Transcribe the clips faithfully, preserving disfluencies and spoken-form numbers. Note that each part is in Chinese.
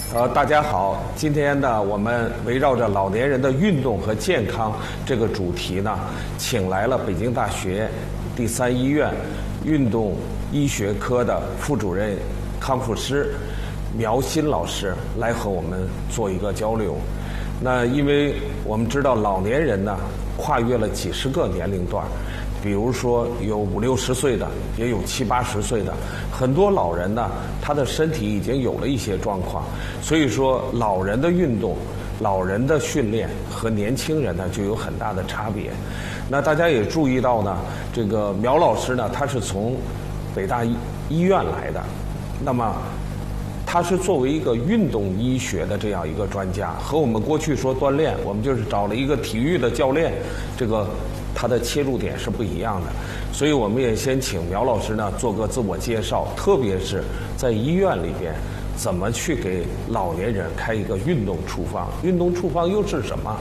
呃，大家好，今天呢，我们围绕着老年人的运动和健康这个主题呢，请来了北京大学第三医院运动医学科的副主任康复师苗新老师来和我们做一个交流。那因为我们知道老年人呢，跨越了几十个年龄段。比如说有五六十岁的，也有七八十岁的，很多老人呢，他的身体已经有了一些状况，所以说老人的运动、老人的训练和年轻人呢就有很大的差别。那大家也注意到呢，这个苗老师呢，他是从北大医医院来的，那么他是作为一个运动医学的这样一个专家，和我们过去说锻炼，我们就是找了一个体育的教练，这个他的切入点是不一样的，所以我们也先请苗老师呢做个自我介绍，特别是在医院里边怎么去给老年人开一个运动处方，运动处方又是什么？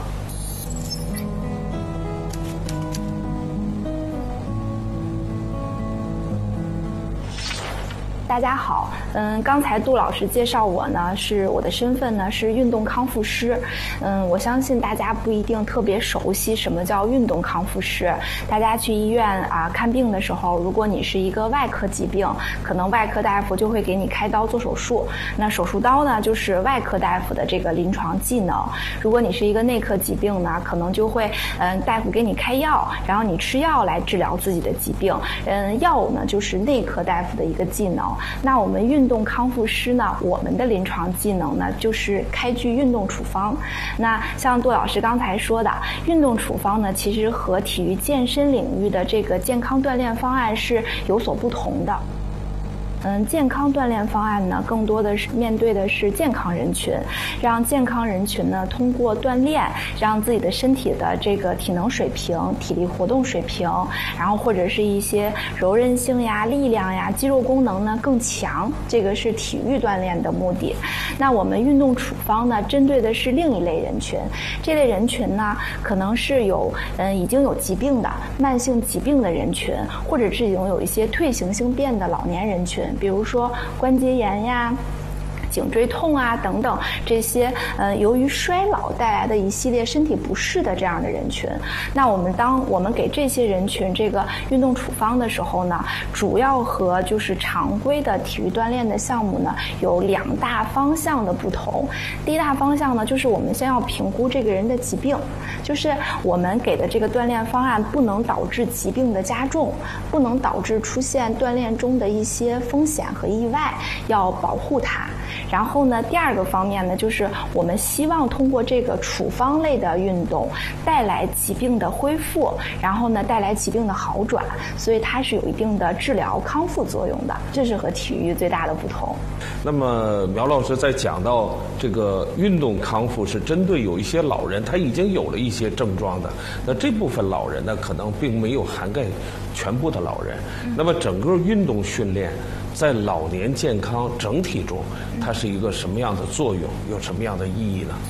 大家好，嗯，刚才杜老师介绍我呢，是我的身份呢是运动康复师，嗯，我相信大家不一定特别熟悉什么叫运动康复师。大家去医院啊看病的时候，如果你是一个外科疾病，可能外科大夫就会给你开刀做手术，那手术刀呢就是外科大夫的这个临床技能。如果你是一个内科疾病呢，可能就会嗯大夫给你开药，然后你吃药来治疗自己的疾病，嗯，药呢就是内科大夫的一个技能。那我们运动康复师呢，我们的临床技能呢，就是开具运动处方。那像杜老师刚才说的，运动处方呢，其实和体育健身领域的这个健康锻炼方案是有所不同的。嗯，健康锻炼方案呢，更多的是面对的是健康人群，让健康人群呢通过锻炼，让自己的身体的这个体能水平、体力活动水平，然后或者是一些柔韧性呀、力量呀、肌肉功能呢更强，这个是体育锻炼的目的。那我们运动处方呢，针对的是另一类人群，这类人群呢，可能是有嗯已经有疾病的慢性疾病的人群，或者是已经有一些退行性变的老年人群。比如说关节炎呀、颈椎痛啊等等，这些呃由于衰老带来的一系列身体不适的这样的人群。那我们当我们给这些人群这个运动处方的时候呢，主要和就是常规的体育锻炼的项目呢有两大方向的不同。第一大方向呢，就是我们先要评估这个人的疾病，就是我们给的这个锻炼方案不能导致疾病的加重，不能导致出现锻炼中的一些风险和意外，要保护它。然后呢，第二个方面呢，就是我们希望通过这个处方类的运动带来疾病的恢复，然后呢带来疾病的好转，所以它是有一定的治疗康复作用的，这是和体育最大的不同。 那么苗老师在讲到这个运动康复是针对有一些老人他已经有了一些症状的，那这部分老人呢可能并没有涵盖全部的老人。嗯、那么整个运动训练在老年健康整体中，它是一个什么样的作用，有什么样的意义呢？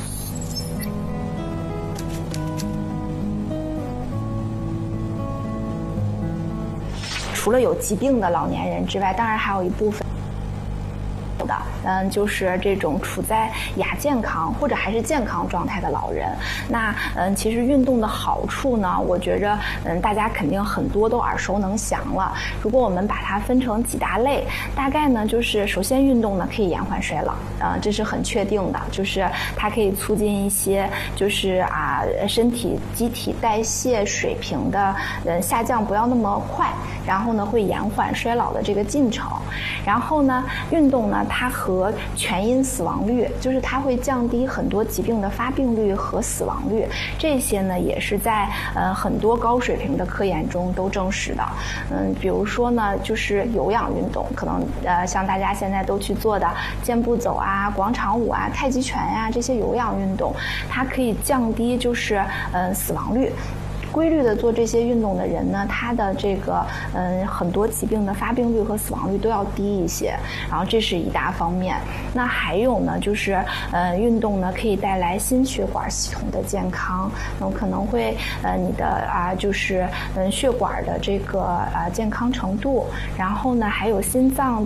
除了有疾病的老年人之外，当然还有一部分的，嗯，就是这种处在亚健康或者还是健康状态的老人。那嗯，其实运动的好处呢，我觉着嗯，大家肯定很多都耳熟能详了。如果我们把它分成几大类，大概呢就是首先运动呢可以延缓衰老，啊、呃，这是很确定的，就是它可以促进一些就是啊身体机体代谢水平的呃下降不要那么快，然后呢会延缓衰老的这个进程。然后呢，运动呢它和全因死亡率，就是它会降低很多疾病的发病率和死亡率，这些呢也是在呃很多高水平的科研中都证实的。嗯，比如说呢，就是有氧运动，可能呃像大家现在都去做的健步走啊、广场舞啊、太极拳呀、啊、这些有氧运动，它可以降低就是呃死亡率。规律的做这些运动的人呢，他的这个嗯很多疾病的发病率和死亡率都要低一些，然后这是一大方面。那还有呢，就是呃运动呢可以带来心血管系统的健康，那可能会呃你的啊就是嗯血管的这个啊健康程度，然后呢还有心脏